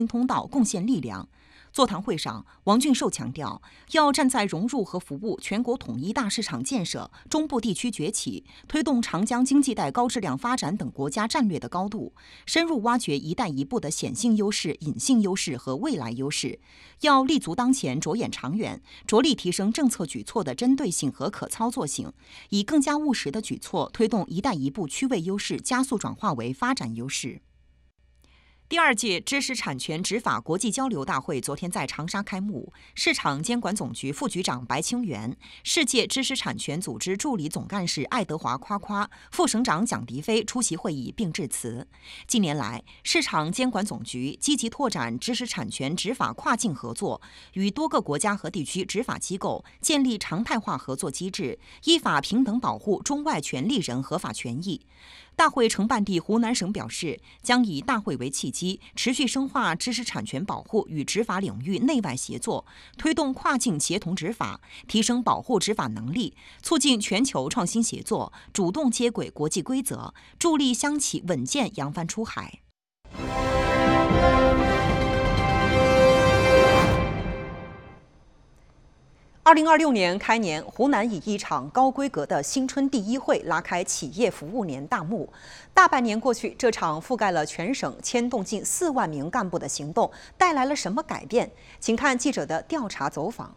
通道贡献力量。座谈会上，王俊寿强调，要站在融入和服务全国统一大市场建设、中部地区崛起、推动长江经济带高质量发展等国家战略的高度，深入挖掘“一带一步”的显性优势、隐性优势和未来优势。要立足当前，着眼长远，着力提升政策举措的针对性和可操作性，以更加务实的举措推动“一带一步”区位优势加速转化为发展优势。第2届知识产权执法国际交流大会昨天在长沙开幕，市场监管总局副局长白清源、世界知识产权组织助理总干事爱德华·夸夸、副省长蒋迪飞出席会议并致辞。近年来，市场监管总局积极拓展知识产权执法跨境合作，与多个国家和地区执法机构建立常态化合作机制，依法平等保护中外权利人合法权益。大会承办地湖南省表示，将以大会为契机，持续深化知识产权保护与执法领域内外协作，推动跨境协同执法，提升保护执法能力，促进全球创新协作，主动接轨国际规则，助力乡企稳健扬帆出海。2026年开年，湖南以一场高规格的新春第一会拉开企业服务年大幕。大半年过去，这场覆盖了全省、牵动近4万名干部的行动，带来了什么改变？请看记者的调查走访。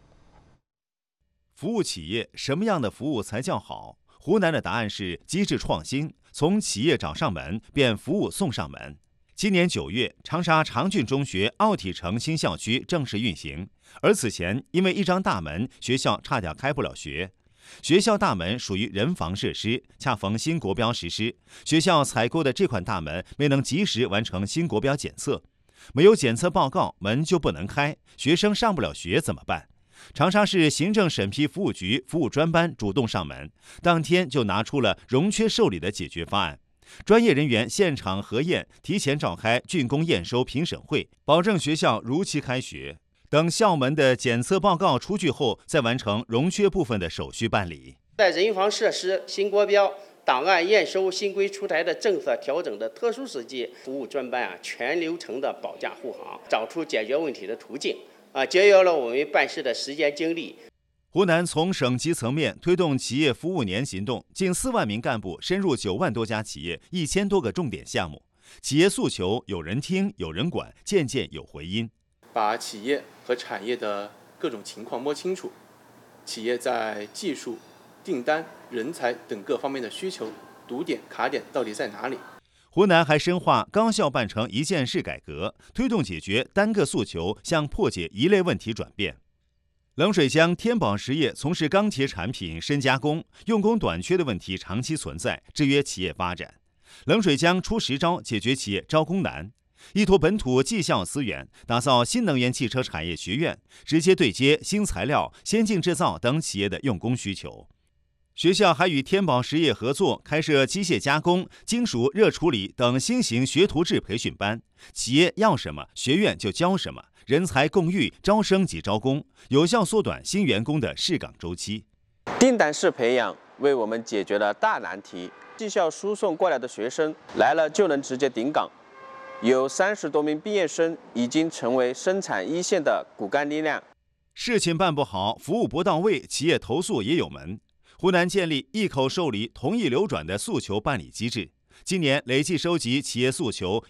服务企业，什么样的服务才叫好？湖南的答案是机制创新，从企业找上门，变服务送上门。今年9月，长沙长郡中学奥体城新校区正式运行。而此前，因为一张大门，学校差点开不了学。学校大门属于人防设施，恰逢新国标实施，学校采购的这款大门没能及时完成新国标检测，没有检测报告，门就不能开，学生上不了学怎么办？长沙市行政审批服务局服务专班主动上门，当天就拿出了容缺受理的解决方案。专业人员现场核验，提前召开竣工验收评审会，保证学校如期开学。等校门的检测报告出具后，再完成容缺部分的手续办理。 在人防设施、新国标、档案验收新规出台的政策调整的特殊时期，服务专班全流程的保驾护航，找出解决问题的途径，节约了我们办事的时间精力。 湖南从省级层面推动企业服务年行动，近4万名干部深入9万多家企业，1000多个重点项目。企业诉求有人听、有人管，件件有回音。 把企业和产业的各种情况摸清楚，企业在技术、订单、人才等各方面的需求堵点、卡点到底在哪里？ 湖南还深化高校办成一件事改革，推动解决单个诉求向破解一类问题转变。冷水江天宝实业从事钢铁产品深加工，用工短缺的问题长期存在，制约企业发展。冷水江出10招解决企业招工难，依托本土技校资源，打造新能源汽车产业学院，直接对接新材料、先进制造等企业的用工需求。学校还与天宝实业合作，开设机械加工、金属热处理等新型学徒制培训班。企业要什么，学院就教什么，人才共育，招生即招工，有效缩短新员工的试岗周期。 订单式培养为我们解决了大难题，技校输送过来的学生来了就能直接顶岗，有30多名毕业生已经成为生产一线的骨干力量。 事情办不好，服务不到位，企业投诉也有门。湖南建立一口受理、同意流转的诉求办理机制，今年累计收集企业诉求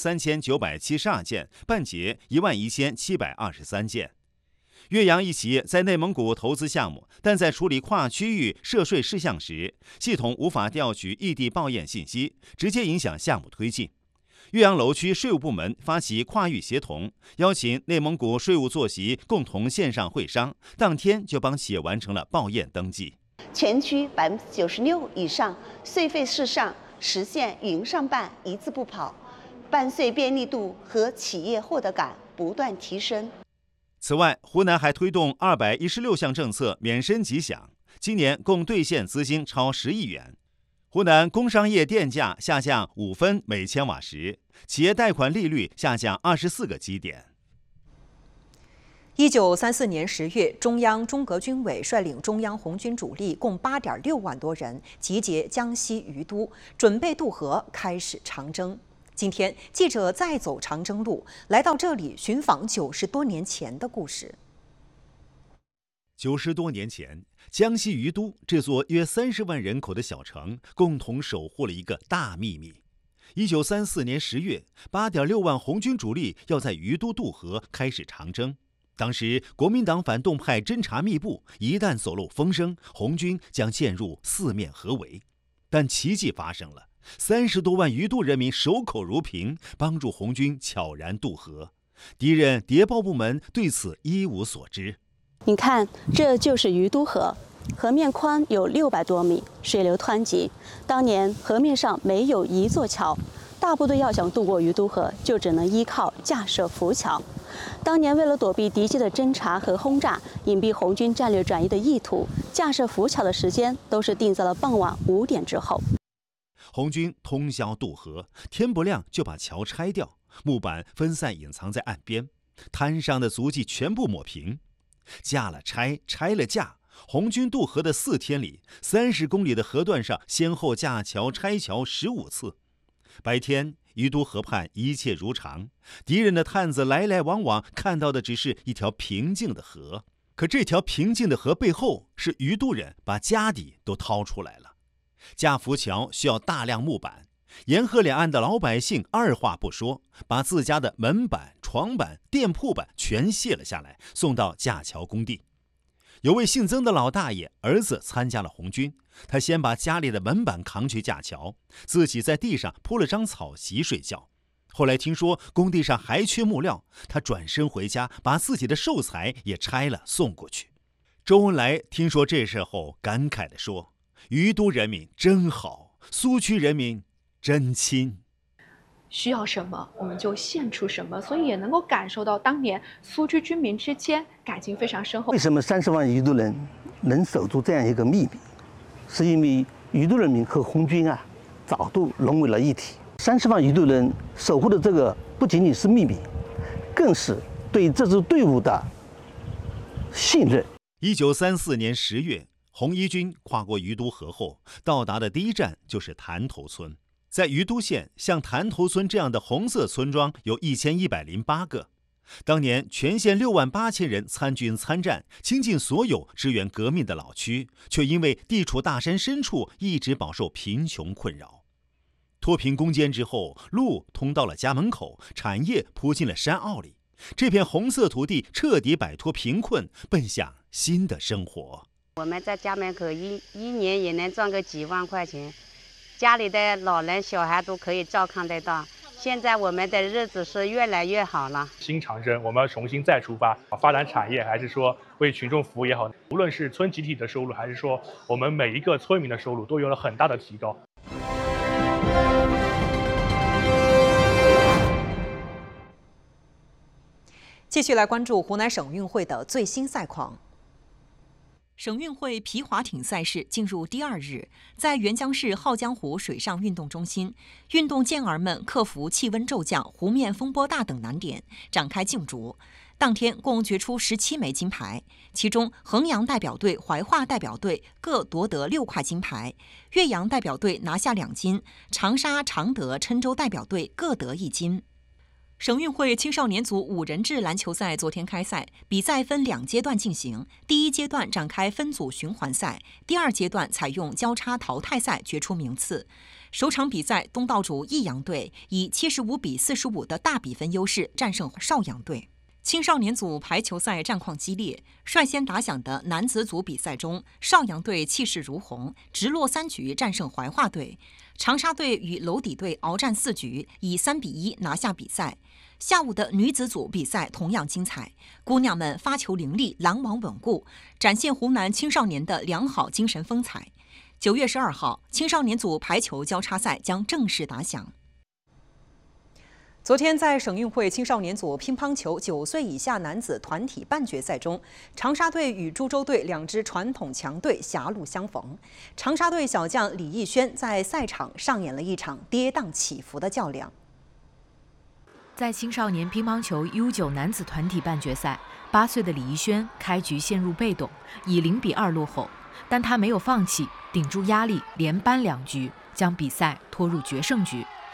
13972件，办结11723件。岳阳一企业在内蒙古投资项目，但在处理跨区域涉税事项时，系统无法调取异地报验信息，直接影响项目推进。岳阳楼区税务部门发起跨域协同，邀请内蒙古税务坐席共同线上会商，当天就帮企业完成了报验登记。 全区96%以上税费事项实现云上办、一字不跑，办税便利度和企业获得感不断提升。 此外，湖南还推动216项政策免申即享，今年共兑现资金超10亿元。湖南工商业电价下降5分每千瓦时，企业贷款利率下降24个基点。 1934年10月，中央中革军委率领中央红军主力共8.6万多人集结江西于都，准备渡河，开始长征。 今天，记者再走长征路，来到这里寻访90多年前的故事。 90多年前，江西于都这座约30万人口的小城，共同守护了一个大秘密。1934年10月，8.6万红军主力要在于都渡河开始长征。当时国民党反动派侦察密布，一旦走漏风声，红军将陷入四面合围。但奇迹发生了，30多万于都人民守口如瓶，帮助红军悄然渡河。敌人谍报部门对此一无所知。 你看，这就是于都河，河面宽有600多米，水流湍急。当年河面上没有一座桥，大部队要想渡过于都河，就只能依靠架设浮桥。当年为了躲避敌机的侦察和轰炸，隐蔽红军战略转移的意图，架设浮桥的时间都是定在了傍晚5点之后。 红军通宵渡河，天不亮就把桥拆掉，木板分散隐藏在岸边，滩上的足迹全部抹平。架了拆，拆了架，红军渡河的4天里，30公里的河段上先后架桥拆桥15次。白天，于都河畔一切如常，敌人的探子来来往往，看到的只是一条平静的河。可这条平静的河背后，是于都人把家底都掏出来了。架浮桥需要大量木板，沿河两岸的老百姓二话不说，把自家的门板、床板、店铺板全卸了下来，送到架桥工地。有位姓曾的老大爷儿子参加了红军，他先把家里的门板扛去架桥，自己在地上铺了张草席睡觉。后来听说工地上还缺木料，他转身回家，把自己的寿材也拆了送过去。周恩来听说这事后，感慨地说：“于都人民真好，苏区人民真亲。” 需要什么我们就献出什么，所以也能够感受到当年苏区军民之间感情非常深厚。 为什么30万于都人能守住这样一个秘密？是因为于都人民和红军早都融为了一体。30万于都人守护的这个不仅仅是秘密，更是对这支队伍的信任。 1934年10月，红一军跨过于都河后，到达的第一站就是潭头村。在于都县，像潭头村这样的红色村庄有1108个。当年全县6万8千人参军参战，倾尽所有支援革命的老区，却因为地处大山深处，一直饱受贫穷困扰。脱贫攻坚之后，路通到了家门口，产业铺进了山坳里，这片红色土地彻底摆脱贫困，奔向新的生活。 我们在家门口一年也能赚个几万块钱，家里的老人小孩都可以照看得到。现在我们的日子是越来越好了。 新长征，我们要重新再出发，发展产业，还是说为群众服务也好，无论是村集体的收入，还是说我们每一个村民的收入，都有了很大的提高。 继续来关注湖南省运会的最新赛况。省运会皮划艇赛事进入第2日，在沅江市浩江湖水上运动中心，运动健儿们克服气温骤降、湖面风波大等难点，展开竞逐。当天共决出17枚金牌，其中衡阳代表队、怀化代表队各夺得6块金牌，岳阳代表队拿下2金，长沙、常德、郴州代表队各得1金。省运会青少年组5人制篮球赛昨天开赛，比赛分2阶段进行。第1阶段展开分组循环赛，第2阶段采用交叉淘汰赛决出名次。首场比赛，东道主益阳队以75比45的大比分优势战胜邵阳队。青少年组排球赛战况激烈，率先打响的男子组比赛中，邵阳队气势如虹，直落3局战胜怀化队。长沙队与娄底队鏖战4局，以3比1拿下比赛。下午的女子组比赛同样精彩，姑娘们发球凌厉，拦网稳固，展现湖南青少年的良好精神风采。9月12号，青少年组排球交叉赛将正式打响。昨天在省运会青少年组乒乓球9岁以下男子团体半决赛中，长沙队与株洲队2支传统强队狭路相逢。长沙队小将李逸轩在赛场上演了一场跌宕起伏的较量。 在青少年乒乓球 U9 男子团体半决赛，8岁的李逸轩开局陷入被动，以0比2落后，但他没有放弃，顶住压力，连扳2局，将比赛拖入决胜局。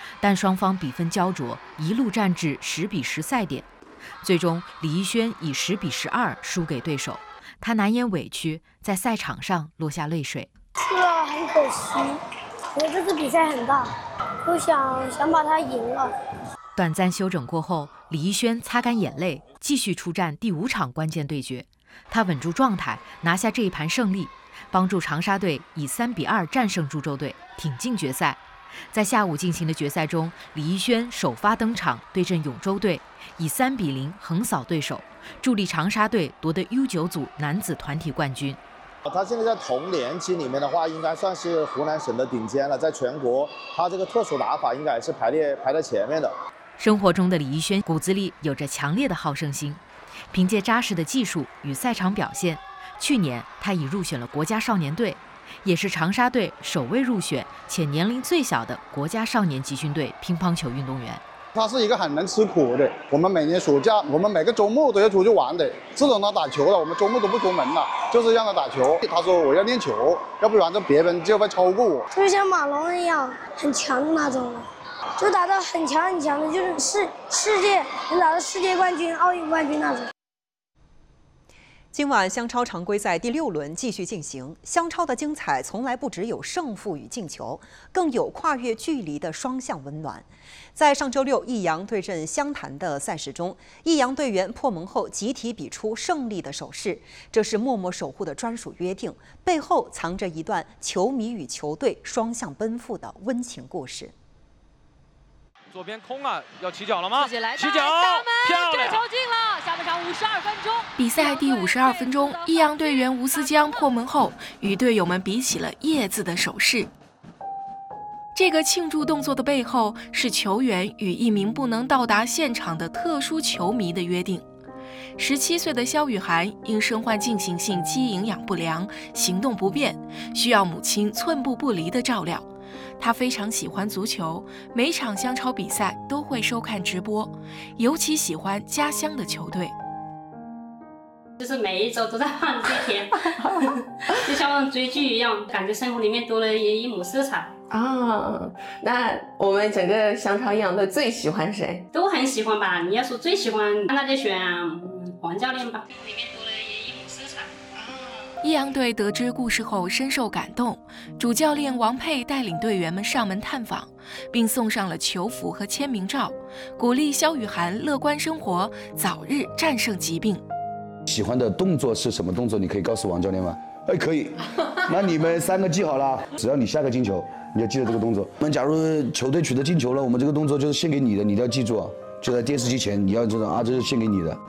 但双方比分焦灼，一路战至10-10赛点。最终，李怡轩以10-12输给对手，他难掩委屈，在赛场上落下泪水。 输了很可惜，我这次比赛很大，就想把它赢了。 短暂休整过后，李怡轩擦干眼泪，继续出战第5场关键对决。他稳住状态，拿下这一盘胜利，帮助长沙队以3-2战胜株洲队，挺进决赛。在下午进行的决赛中，李怡轩首发登场对阵永州队，以3-0横扫对手，助力长沙队夺得 U9 组男子团体冠军。 他现在在同年级里面的话，应该算是湖南省的顶尖了，在全国他这个特殊打法应该是排在前面的。 生活中的李怡轩骨子里有着强烈的好胜心，凭借扎实的技术与赛场表现，去年他已入选了国家少年队，也是长沙队首位入选且年龄最小的国家少年集训队乒乓球运动员。 他是一个很能吃苦的，我们每年暑假，我们每个周末都要出去玩的。自从他打球了，我们周末都不出门了，就是让他打球。他说我要练球，要不然这别人就会超过我。 就像马龙一样很强的那种，就打到很强很强的，就是世界能打到世界冠军、奥运冠军那种。 今晚香超常规赛第6轮继续进行，香超的精彩从来不只有胜负与进球，更有跨越距离的双向温暖。在上周6益阳对阵湘潭的赛事中，益阳队员破门后集体比出胜利的手势，这是默默守护的专属约定，背后藏着一段球迷与球队双向奔赴的温情故事。 左边空了，要起脚了吗？ 起脚， 漂亮！ 这球进了。下半场52分钟， 比赛第52分钟，益阳队员吴思江破门后，与队友们比起了叶字的手势。这个庆祝动作的背后，是球员与一名不能到达现场的特殊球迷的约定。17岁的肖雨涵因身患进行性肌营养不良，行动不便，需要母亲寸步不离的照料。他非常喜欢足球，每场香超比赛都会收看直播，尤其喜欢家乡的球队。 就是每一周都在放这天，就像追剧一样，感觉生活里面多了一抹色彩。 那我们整个香超益阳队最喜欢谁？ 都很喜欢吧。你要说最喜欢，那就选黄教练吧。里面多了一抹色彩。 益阳队得知故事后深受感动，主教练王佩带领队员们上门探访，并送上了球服和签名照，鼓励肖雨涵乐观生活，早日战胜疾病。 喜欢的动作是什么动作？你可以告诉王教练吗？可以。那你们3个记好了，只要你下个进球，你要记得这个动作。我们假如球队取得进球了，我们这个动作就是献给你的，你一定要记住啊！就在电视机前，你要知道啊，这是献给你的。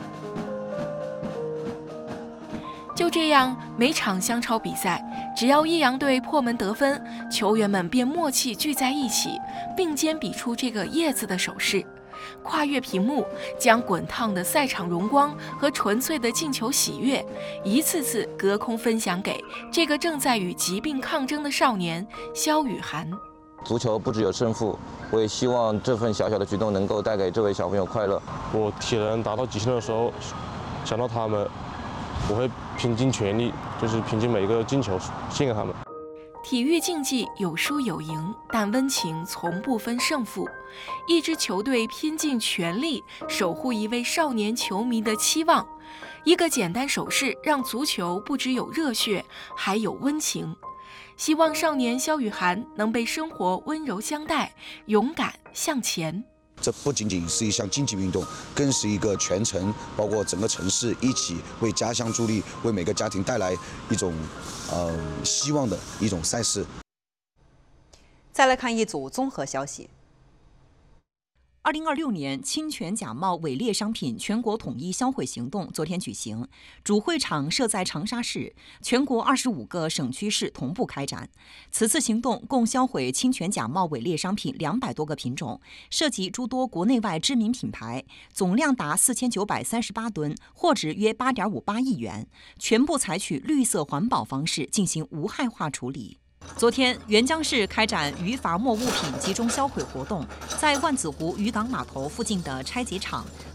就这样，每场香超比赛，只要益阳队破门得分，球员们便默契聚在一起，并肩比出这个叶字的手势。跨越屏幕，将滚烫的赛场荣光和纯粹的进球喜悦，一次次隔空分享给这个正在与疾病抗争的少年肖雨涵。 足球不只有胜负，我也希望这份小小的举动能够带给这位小朋友快乐。 我体能达到极限的时候，想到他们，我会拼尽全力，就是拼尽每一个进球献给他们。 体育竞技有输有赢，但温情从不分胜负。一支球队拼尽全力守护一位少年球迷的期望，一个简单手势让足球不只有热血，还有温情。希望少年肖雨涵能被生活温柔相待，勇敢向前。 这不仅仅是一项竞技运动，更是一个全城，包括整个城市一起为家乡助力，为每个家庭带来一种希望的一种赛事。 再来看一组综合消息。2026年侵权假冒伪劣商品全国统一销毁行动昨天举行，主会场设在长沙市，全国25个省区市同步开展。此次行动共销毁侵权假冒伪劣商品200多个品种，涉及诸多国内外知名品牌，总量达4938吨，货值约8.58亿元，全部采取绿色环保方式进行无害化处理。昨天，沅江市开展渔伐没物品集中销毁活动，在万子湖渔港码头附近的拆解厂，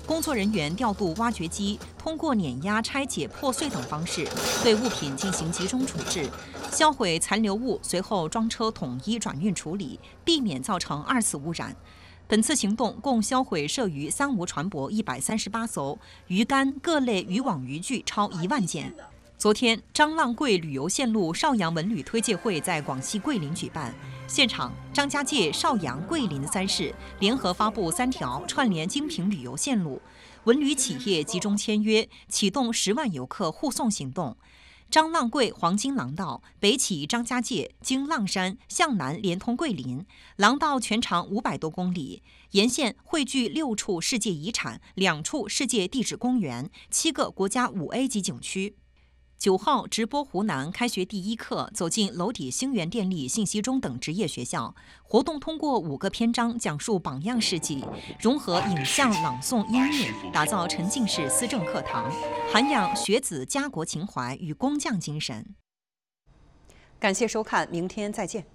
工作人员调度挖掘机，通过碾压、拆解、破碎等方式，对物品进行集中处置，销毁残留物，随后装车统一转运处理，避免造成二次污染。本次行动共销毁涉渔三无船舶138艘，鱼竿、各类渔网渔具超1万件。昨天，张浪桂旅游线路邵阳文旅推介会在广西桂林举办，现场张家界、邵阳、桂林3市联合发布3条串联精品旅游线路，文旅企业集中签约，启动10万游客护送行动。张浪桂黄金廊道北起张家界，经浪山向南连通桂林，廊道全长500多公里，沿线汇聚6处世界遗产、2处世界地质公园、7个国家5A 级景区。9号直播湖南开学第1课，走进娄底星源电力、信息中等职业学校。活动通过5个篇章讲述榜样事迹，融合影像、朗诵、音乐，打造沉浸式思政课堂，涵养学子家国情怀与工匠精神。 感谢收看，明天再见。